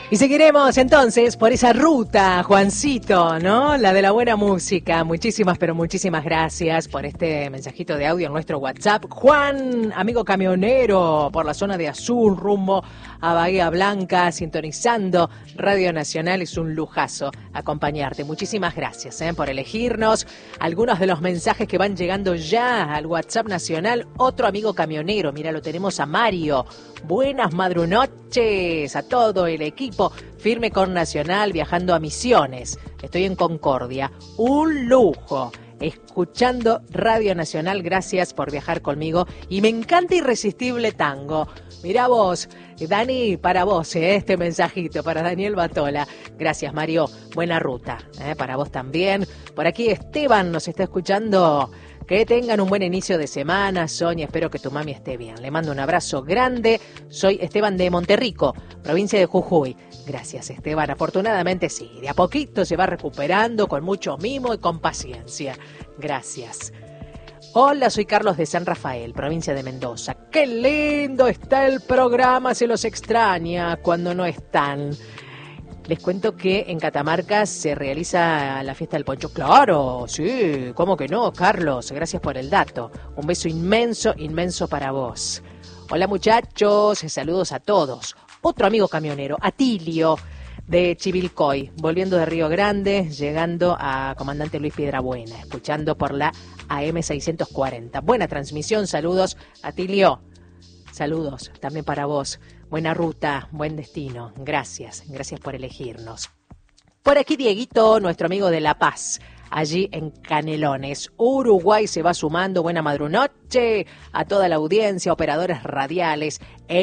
Y seguiremos entonces por esa ruta, Juancito, ¿no? La de la buena música. Muchísimas, pero muchísimas gracias por este mensajito de audio en nuestro WhatsApp. Juan, amigo camionero, por la zona de Azul, rumbo a Bahía Blanca, sintonizando Radio Nacional. Es un lujazo acompañarte. Muchísimas gracias por elegirnos. Algunos de los mensajes que van llegando ya al WhatsApp nacional. Otro amigo camionero, mira, lo tenemos a Mario. Buenas madrunoches a todo el equipo. Firme con Nacional, viajando a Misiones. Estoy en Concordia. Un lujo. Escuchando Radio Nacional, gracias por viajar conmigo. Y me encanta Irresistible Tango. Mirá vos, Dani, para vos, este mensajito, para Daniel Batola. Gracias, Mario. Buena ruta, para vos también. Por aquí Esteban nos está escuchando. Que tengan un buen inicio de semana, Sonia, espero que tu mami esté bien. Le mando un abrazo grande. Soy Esteban de Monterrico, provincia de Jujuy. Gracias, Esteban. Afortunadamente sí, de a poquito se va recuperando con mucho mimo y con paciencia. Gracias. Hola, soy Carlos de San Rafael, provincia de Mendoza. ¡Qué lindo está el programa! Se los extraña cuando no están. Les cuento que en Catamarca se realiza la fiesta del poncho. ¡Claro! Sí, ¿cómo que no, Carlos? Gracias por el dato. Un beso inmenso, inmenso para vos. Hola, muchachos. Saludos a todos. Otro amigo camionero, Atilio, de Chivilcoy, volviendo de Río Grande, llegando a Comandante Luis Piedrabuena, escuchando por la AM 640. Buena transmisión. Saludos, Atilio. Saludos también para vos. Buena ruta, buen destino. Gracias, gracias por elegirnos. Por aquí Dieguito, nuestro amigo de La Paz, allí en Canelones. Uruguay se va sumando. Buena madrunoche a toda la audiencia, operadores radiales,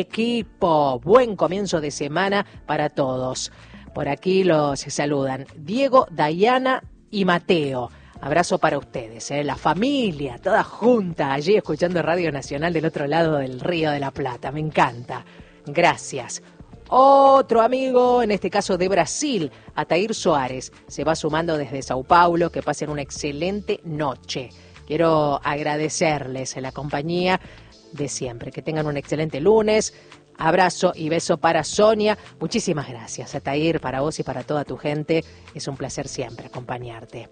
equipo. Buen comienzo de semana para todos. Por aquí los saludan Diego, Dayana y Mateo. Abrazo para ustedes, la familia, toda junta allí escuchando Radio Nacional del otro lado del Río de la Plata. Me encanta. Gracias. Otro amigo, en este caso de Brasil, Atair Soares, se va sumando desde Sao Paulo. Que pasen una excelente noche. Quiero agradecerles la compañía de siempre. Que tengan un excelente lunes. Abrazo y beso para Sonia. Muchísimas gracias, Atair, para vos y para toda tu gente. Es un placer siempre acompañarte.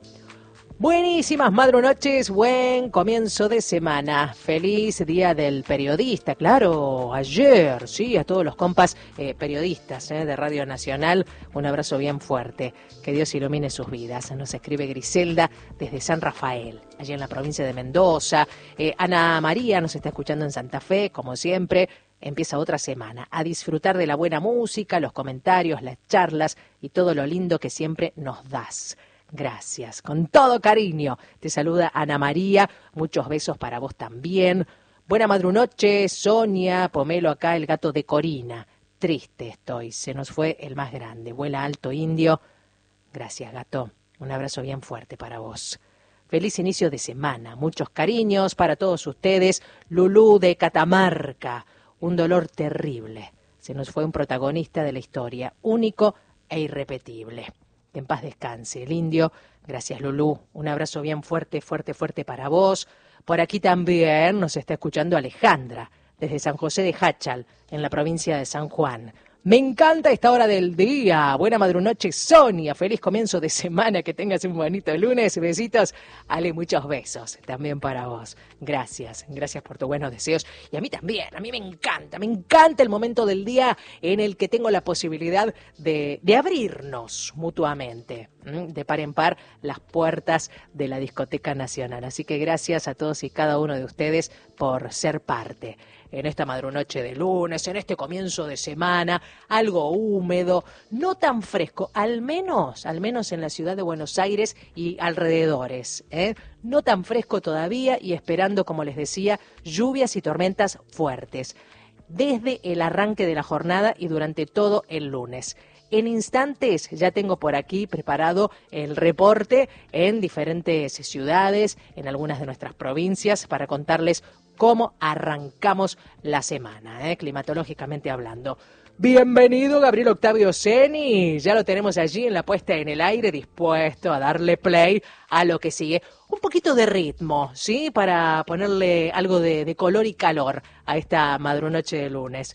Buenísimas madrunoches, buen comienzo de semana. Feliz Día del Periodista, claro, ayer, sí, a todos los compas periodistas de Radio Nacional, un abrazo bien fuerte. Que Dios ilumine sus vidas. Nos escribe Griselda desde San Rafael, allí en la provincia de Mendoza. Ana María nos está escuchando en Santa Fe, como siempre. Empieza otra semana a disfrutar de la buena música, los comentarios, las charlas y todo lo lindo que siempre nos das. Gracias, con todo cariño. Te saluda Ana María, muchos besos para vos también. Buena madrunoche, Sonia, Pomelo acá, el gato de Corina. Triste estoy, se nos fue el más grande. Vuela alto, indio. Gracias, gato. Un abrazo bien fuerte para vos. Feliz inicio de semana, muchos cariños para todos ustedes. Lulú de Catamarca, un dolor terrible. Se nos fue un protagonista de la historia, único e irrepetible. Que en paz descanse el indio. Gracias, Lulú. Un abrazo bien fuerte, fuerte, fuerte para vos. Por aquí también nos está escuchando Alejandra, desde San José de Jáchal, en la provincia de San Juan. Me encanta esta hora del día. Buena madrunoche, Sonia. Feliz comienzo de semana. Que tengas un bonito lunes. Besitos. Ale, muchos besos también para vos. Gracias. Gracias por tus buenos deseos. Y a mí también. A mí me encanta el momento del día en el que tengo la posibilidad de abrirnos mutuamente, de par en par, las puertas de la Discoteca Nacional. Así que gracias a todos y cada uno de ustedes por ser parte. En esta madrunoche de lunes, en este comienzo de semana, algo húmedo, no tan fresco, al menos en la ciudad de Buenos Aires y alrededores, no tan fresco todavía y esperando, como les decía, lluvias y tormentas fuertes, desde el arranque de la jornada y durante todo el lunes. En instantes ya tengo por aquí preparado el reporte en diferentes ciudades, en algunas de nuestras provincias, para contarles cómo arrancamos la semana, climatológicamente hablando. Bienvenido, Gabriel Octavio Ceni. Ya lo tenemos allí en la puesta en el aire, dispuesto a darle play a lo que sigue. Un poquito de ritmo, ¿sí? Para ponerle algo de color y calor a esta madrunoche de lunes.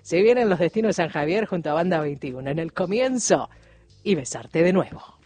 Se vienen los destinos de San Javier junto a Banda 21 en el comienzo y besarte de nuevo.